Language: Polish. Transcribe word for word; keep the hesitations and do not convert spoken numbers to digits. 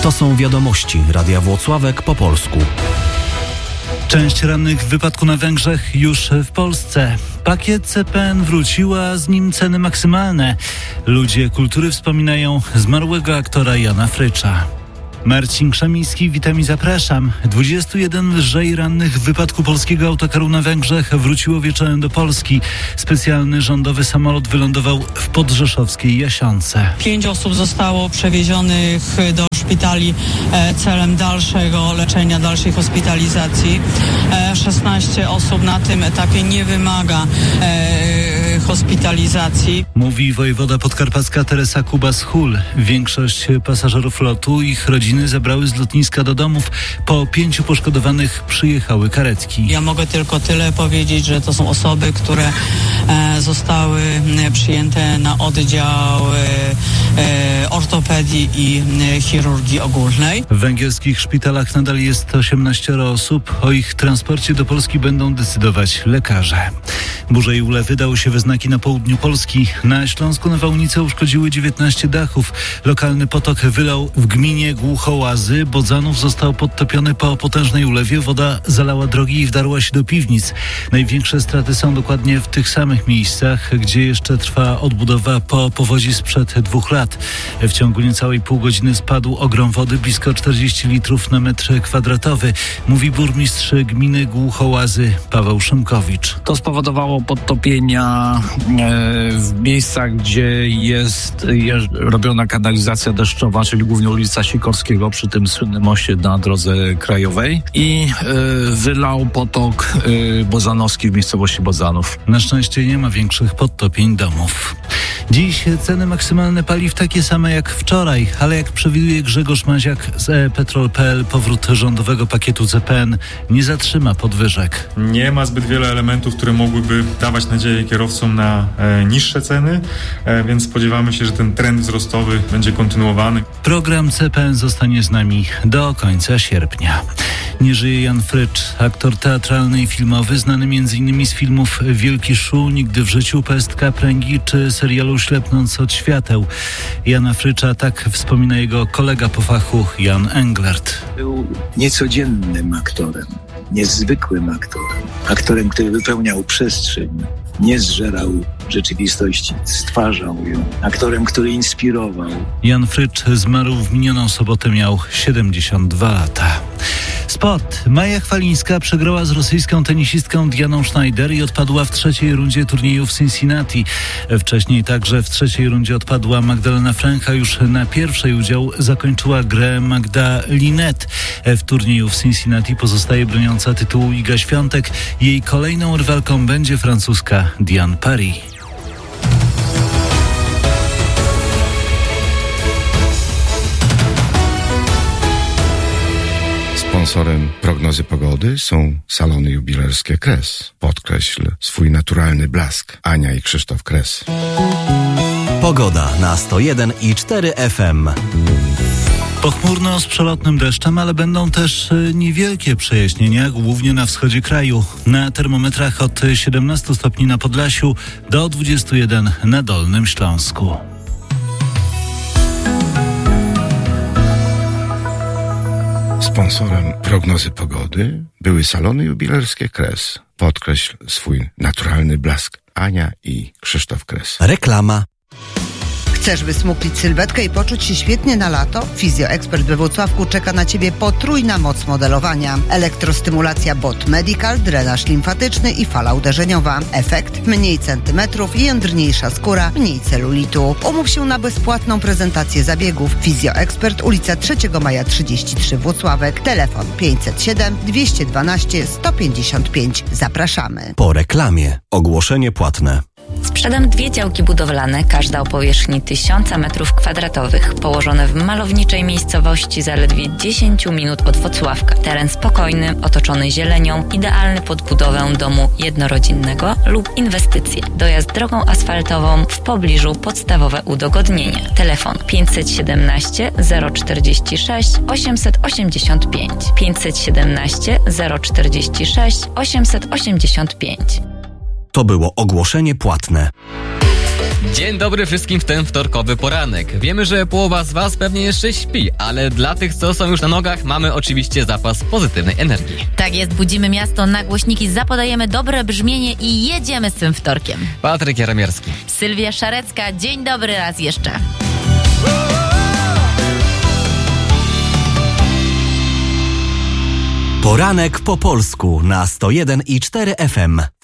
To są wiadomości Radia Włocławek po polsku. Część rannych w wypadku na Węgrzech już w Polsce. Pakiet C P N wrócił, a z nim ceny maksymalne. Ludzie kultury wspominają zmarłego aktora Jana Frycza. Marcin Krzemiński, witam i zapraszam. dwudziestu jeden lżej rannych w wypadku polskiego autokaru na Węgrzech wróciło wieczorem do Polski. Specjalny rządowy samolot wylądował w podrzeszowskiej Jasionce. Pięć osób zostało przewiezionych do szpitali e, celem dalszego leczenia, dalszej hospitalizacji. E, szesnaście osób na tym etapie nie wymaga e, hospitalizacji. Mówi wojewoda podkarpacka Teresa Kubas-Hul. Większość pasażerów lotu i ich rodziny zebrały z lotniska do domów. Po pięciu poszkodowanych przyjechały karetki. Ja mogę tylko tyle powiedzieć, że to są osoby, które e, zostały e, przyjęte na oddział e, e, ortopedii i e, chirurgii ogólnej. W węgierskich szpitalach nadal jest osiemnaście osób. O ich transporcie do Polski będą decydować lekarze. Burze i ulewy dały się we znaki na południu Polski. Na Śląsku nawałnice uszkodziły dziewiętnaście dachów. Lokalny potok wylał w gminie Głuchołazy. Bodzanów został podtopiony po potężnej ulewie. Woda zalała drogi i wdarła się do piwnic. Największe straty są dokładnie w tych samych miejscach, gdzie jeszcze trwa odbudowa po powodzi sprzed dwóch lat. W ciągu niecałej pół godziny spadł ogrom wody, blisko czterdzieści litrów na metr kwadratowy, mówi burmistrz gminy Głuchołazy Paweł Szymkowicz. To spowodowało podtopienia w miejscach, gdzie jest robiona kanalizacja deszczowa, czyli głównie ulica Sikorskiego przy tym słynnym moście na drodze krajowej i wylał potok Bozanowski w miejscowości Bozanów. Na szczęście nie ma większych podtopień domów. Dziś ceny maksymalne paliw takie same jak wczoraj, ale jak przewiduje Grzegorz Maziak z e petrol kropka p l, powrót rządowego pakietu C P N nie zatrzyma podwyżek. Nie ma zbyt wiele elementów, które mogłyby dawać nadzieję kierowcom na e, niższe ceny, e, więc spodziewamy się, że ten trend wzrostowy będzie kontynuowany. Program C P N zostanie z nami do końca sierpnia. Nie żyje Jan Frycz, aktor teatralny i filmowy, znany m.in. z filmów Wielki Szu, Nigdy w życiu, Pestka, Pręgi czy serialu Ślepnąc od świateł. Jana Frycza tak wspomina jego kolega po fachu Jan Englert. Był niecodziennym aktorem, niezwykłym aktorem, aktorem, który wypełniał przestrzeń, nie zżerał rzeczywistości, stwarzał ją, aktorem, który inspirował. Jan Frycz zmarł w minioną sobotę, miał siedemdziesiąt dwa lata. Sport. Maja Chwalińska przegrała z rosyjską tenisistką Dianą Schneider i odpadła w trzeciej rundzie turnieju w Cincinnati. Wcześniej także w trzeciej rundzie odpadła Magdalena Fręcha. Już na pierwszej udział zakończyła grę Magda Linette. W turnieju w Cincinnati pozostaje broniąca tytułu Iga Świątek. Jej kolejną rywalką będzie francuska Diane Paris. Sponsorem prognozy pogody są salony jubilerskie Kres. Podkreśl swój naturalny blask. Ania i Krzysztof Kres. Pogoda na sto jeden i cztery F M. Pochmurno z przelotnym deszczem, ale będą też niewielkie przejaśnienia, głównie na wschodzie kraju. Na termometrach od siedemnastu stopni na Podlasiu do dwudziestu jeden na Dolnym Śląsku. Sponsorem prognozy pogody były salony jubilerskie Kres. Podkreśl swój naturalny blask. Ania i Krzysztof Kres. Reklama. Chcesz wysmuklić sylwetkę i poczuć się świetnie na lato? Fizjoekspert we Włocławku czeka na Ciebie potrójna moc modelowania. Elektrostymulacja Bot Medical, drenaż limfatyczny i fala uderzeniowa. Efekt? Mniej centymetrów, jędrniejsza skóra, mniej celulitu. Umów się na bezpłatną prezentację zabiegów. Fizjoekspert, ulica trzeciego maja trzydzieści trzy Włocławek. Telefon pięćset siedem dwieście dwanaście sto pięćdziesiąt pięć. Zapraszamy. Po reklamie. Ogłoszenie płatne. Sprzedam dwie działki budowlane, każda o powierzchni tysiąca metrów kwadratowych, położone w malowniczej miejscowości zaledwie dziesięć minut od Włocławka. Teren spokojny, otoczony zielenią, idealny pod budowę domu jednorodzinnego lub inwestycje. Dojazd drogą asfaltową, w pobliżu podstawowe udogodnienia. Telefon pięćset siedemnaście zero czterdzieści sześć osiemset osiemdziesiąt pięć. pięćset siedemnaście zero czterdzieści sześć osiemset osiemdziesiąt pięć. To było ogłoszenie płatne. Dzień dobry wszystkim w ten wtorkowy poranek. Wiemy, że połowa z Was pewnie jeszcze śpi, ale dla tych, co są już na nogach, mamy oczywiście zapas pozytywnej energii. Tak jest, budzimy miasto na głośniki, zapodajemy dobre brzmienie i jedziemy z tym wtorkiem. Patryk Jaromierski. Sylwia Szarecka, dzień dobry raz jeszcze. Poranek po polsku na sto jeden i cztery F M.